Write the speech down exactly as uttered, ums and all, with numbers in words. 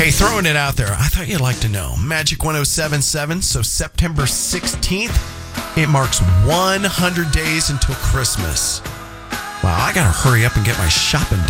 Hey, throwing it out there. I thought you'd like to know. Magic one oh seven point seven. So September sixteenth, it marks one hundred days until Christmas. Wow, I got to hurry up and get my shopping done.